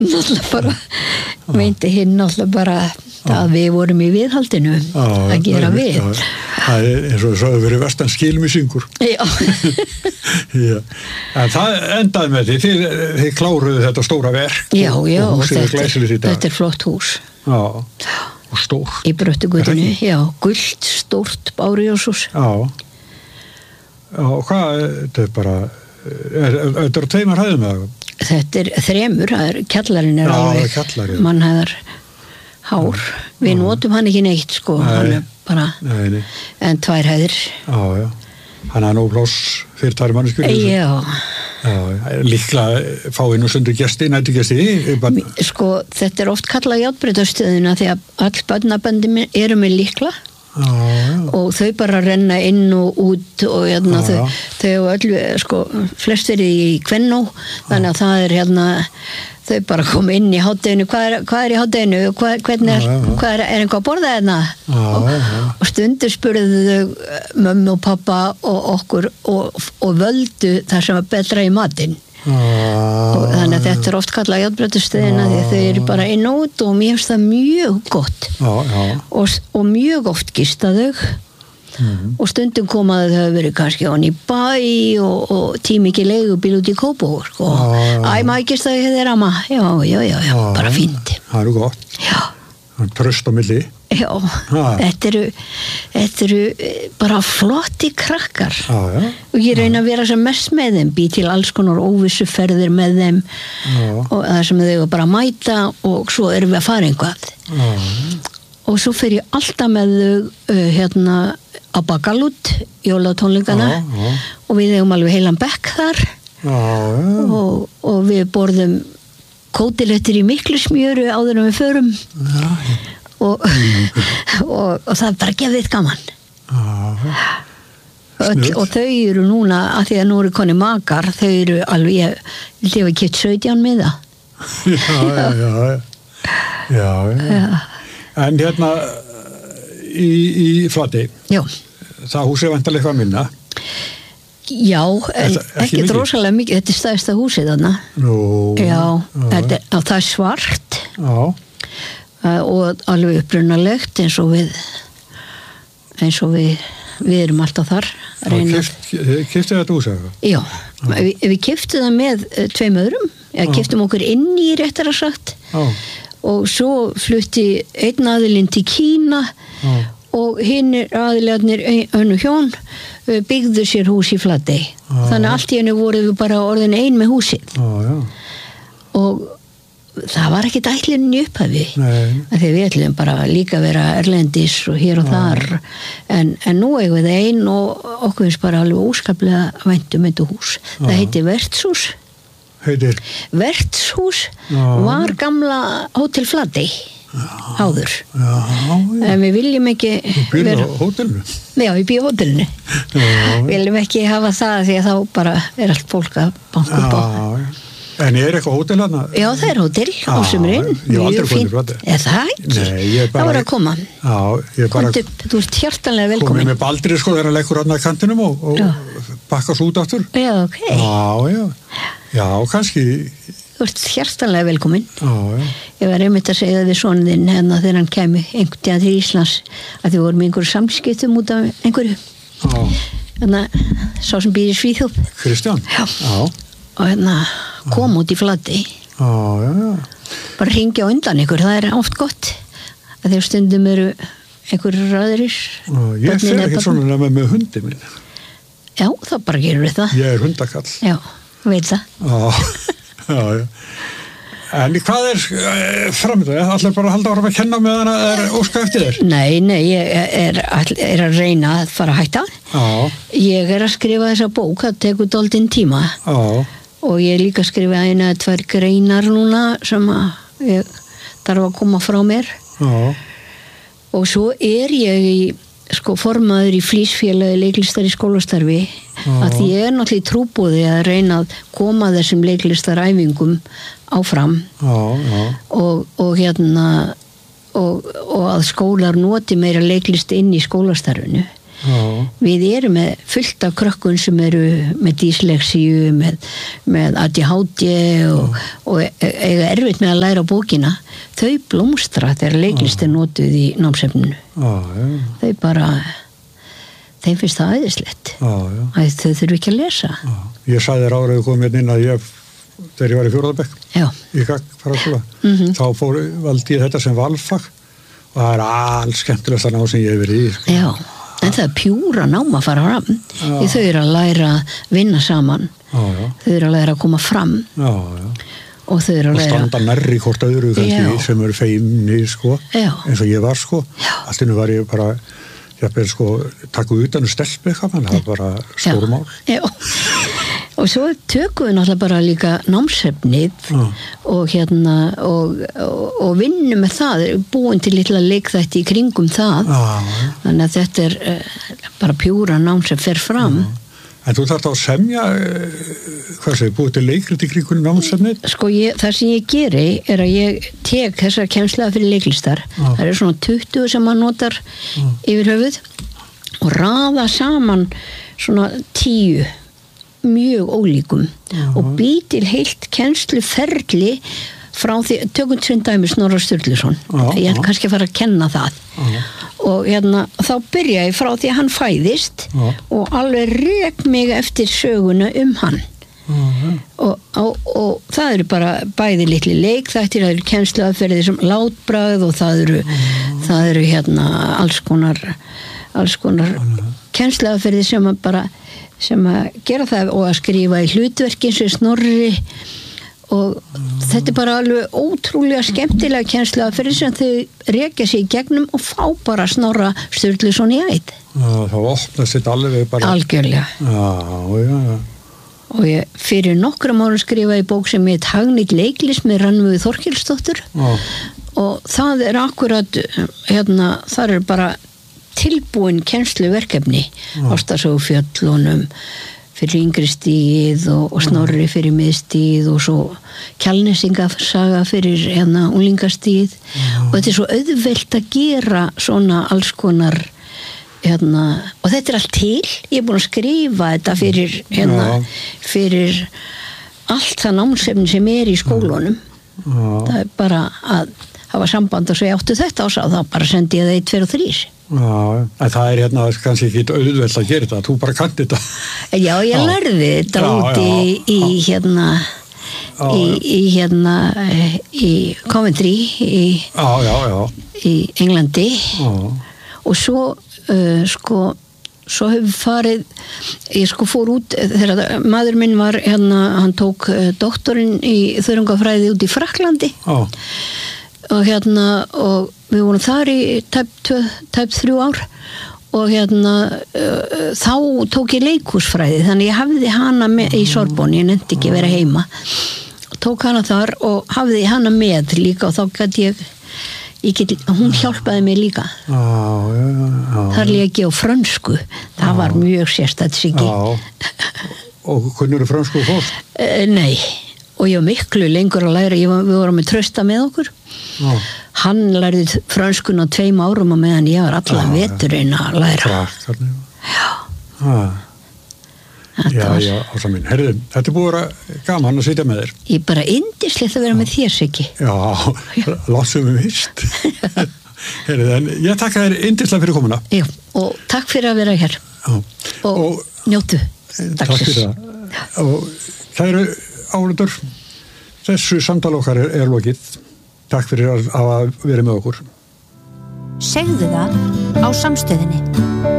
náttúrulega bara meinti hinn náttúrulega bara að við vorum í viðhaldinu að gera við. Það eins og það verið vestan skilmísingur. Já. Já. En það endaði með því, þið kláruðu þetta stóra verk. Já, og húsið er glæsilegt í dag. Þetta er flott hús. Já, og stórt. Í Bröttugötunni, já, gult, stórt Bárujárnshús. Já. Já, og hvað, þetta er bara, þetta er 2 hæðum eða? Þetta er 3, það er kjallarinn er alveg mannhæðar hár. Við notum hann ekki neitt, sko, hann er bara, en 2 hæðir. Já, já. Hann er nú pláss fyrir 2 manneskjur. Já. Já, líklega fái nú stundu gesti, næturgesti. Sko, þetta er oft kallað járnbrautastöðina því að all barnaböndin eru með lykla. Og þau bara renna inn og út og þau öllu, sko, flest verið í Kvennó, þannig að það er þau bara koma inn í hádeginu, hvað er í hádeginu, hvernig er eitthvað að borða hérna? Og stundur spurðu þau mömmu og pappa og okkur og völdu það sem var betra í matinn. Og þannig að þetta er oft kallað járnbrautastöðina því þau eru bara inn og út og mér finnst það mjög gott. Og mjög oft gista þau. Og stundum komaðu þau verið kannski án í bæ og tími ekki leigubíl út í Kópavog, sko. Æ, maður gista þau hér amma. Já, bara fínt. Það eru gott. Já. Tröst á milli. Já, þetta eru bara flotti krakkar. Og ég reyna að vera sem mest með þeim, bý til alls konar óvissuferðir með þeim og það sem þau bara mæta og svo erum við að fara einhvað. Og svo fer ég alltaf með þau á Bakalút, jólatónleikana og við eigum alveg heilan bekk þar og við borðum kótilettir í miklu smjöru áður en við förum og það er bara gefið gaman. Og þau eru núna, að því að nú eru koni makar, þau eru alveg, ég hef keypt 17 miða. Já. En í Flatey, það húsið er væntanlega eitthvað minna. Já, en ekki rosalega mikið, þetta er stærsta húsið þarna. Já, það er svart og alveg upprunalegt eins og við erum alltaf þar. Keyptu þetta hús eða? Já, við keyptum það með 2 öðrum, keyptum okkur inn í réttara sagt. Og svo flutti einn aðilinn til Kína og hinn aðilarnir önnu hjón byggðu sér hús í Flatey. Þannig allt í hennu voru við bara orðin ein með húsið. Og það var ekkert ætlunin í upphafi. Þegar við ætlum bara líka að vera erlendis og hér og þar. En nú eigum við ein og okkur finnst bara alveg óskaplega væntum þetta hús. Það heitir Vertshús. Vertshús var gamla Hótel Flatey áður. En við viljum ekki Þú býrð á hótelinu? Já, ég býr á hótelinu. Viljum ekki hafa það því að þá bara er allt fólk að banka upp á. En er eitthvað hótel hana? Já, það er hótel á sumrin. Ég hef aldrei komið í Flatey. Það ekki? Nei, ég er bara... Það var að koma. Já, ég er bara... Þú ert hjartanlega velkomin. Komið með baldri sko þegar hann leggur hann að kantinum og bakkast út aftur. Já, ok. Já, kannski... Þú ert hjartanlega velkomin. Ég var einmitt að segja við soninn þinn hérna þegar hann kæmi einhvern tíðan til Íslands að þið vorum einhverju samskiptum út af einhverju. Þannig að sá sem býr í Svíþjóð. Kristján? Já. Og hérna kom út í Flatey. Bara hringja á undan ykkur, það er oft gott. Að þegar stundum eru einhverjur aðrir. Ég fer ekki svona með hundi minn. Já, þá bara gerur við það. Ég er hundakall. Já, veit það. Já. En hvað er framöndan? Allir bara að halda áfram að kenna meðan það er óska eftir þér? Nei, ég er að reyna að fara að hætta. Ég er að skrifa þessa bók, það tekur dálítinn tíma. Og ég er líka að skrifa 1-2 greinar núna sem ég þarf að koma frá mér. Og svo er ég formaður í flísfélagi leiklistar í skólastarfi að því ég er náttúrulega í trúboði að reyna að koma þessum leiklistaræfingum áfram og að skólar noti meira leiklist inn í skólastarfinu Við erum með fullt af krökkun sem eru með dyslexíu, með ADHD og eiga erfitt með að læra bókina. Þau blómstra þegar leiklist notuð í námsefninu. Þau bara, þeim finnst það æðislegt. Að þau þurfi ekki að lesa. Ég sagði þér áður að þú komið inn að þegar ég var í 4. bekk í gagnfaraskóla, þá valdi ég þetta sem valfag og það er alls skemmtilegsta nám sem ég hef verið í. Já, en það er pjúra nám að fara fram. Þau eru að læra að vinna saman. Þau eru að læra að koma fram. Og þau eru að læra... Og standa nærri hvort öðru kannski sem eru feimni, sko, eins og ég var, sko. Allt innu var ég bara, taka utan stelpu eitthvað, það var bara stórmál. Já. Og svo tökum við náttúrulega bara líka námsefnið og og vinnum með það, búin til litla leikþætti í kringum það. Þannig að þetta er bara pjúra nám sem fer fram. En þú þarft að semja, búið til leikrit í kringum námsefnið? Sko, það sem ég geri er að ég tek þessar kennslega fyrir leiklistar. Það eru svona 20 sem maður notar yfir höfuð og raða saman svona 10 mjög ólíkum og bý til heilt kennsluferli frá því, tökum sem dæmi Snorra Sturluson, ég er kannski að fara að kenna það og þá byrja ég frá því að hann fæðist og alveg rek mig eftir söguna hann og það eru bara bæði litli leikþættir, það eru kennsluaðferðir sem látbragð og það eru alls konar kennsluaðferðir sem að gera það og að skrifa í hlutverkin sem Snorri og þetta er bara alveg ótrúlega skemmtilega kennsluaðferðir sem þau rekja sig í gegnum og fá bara Snorra Sturluson í æð. Þá opnast þetta alveg bara... Algjörlega. Já. Og ég fyrir nokkrum árum skrifaði bók sem heit Hagnýtt leiklis með Rannveigu Þorkelsdóttur og það er akkurat, það er bara tilbúin kennsluverkefni Ástasögufjöllunum fyrir yngri stíð og Snorri fyrir miðstíð og svo Kjalnesingasaga fyrir unglingastíð og þetta er svo auðvelt að gera svona alls konar og þetta er allt til, ég er búin að skrifa þetta fyrir allt það námsefni sem er í skólunum það er bara að hafa samband og segja áttu þetta og þá bara sendi ég það 1, 2 og 3. Já, en það er kannski ekki auðvelt að gera þetta, þú bara kannt þetta. Já, ég lærði þetta úti í Coventry í Englandi og svo hefur farið ég fór út þegar maður minn var hann tók doktorinn í þörungafræði út í Frakklandi og við vorum þar í tæp 3 ár og þá tók ég leikhúsfræði þannig ég hafði hana með í Sorbonne, ég nefndi ekki vera heima tók hana þar og hafði hana með líka og þá gæti hún hjálpaði mér líka þar lék ég á frönsku það var mjög sérstætt Siggi og kunnur frönsku fólk? Nei og ég var miklu lengur að læra við vorum með Trausta með okkur hann lærði frönskun á 2 árum og meðan ég var allan veturinn að læra Já, ása mín Herðu, þetta er búið að vera gaman að sitja með þér Ég bara yndislegt að vera með þér, Siggi Já, lásum við vist Herðu, en ég takka þér yndislega fyrir komuna Já, og takk fyrir að vera hér og njóttu Takk fyrir það og kæru áhorfendur þessu samtal okkar er lokið takk fyrir að vera með okkur Segðu það á Samstöðinni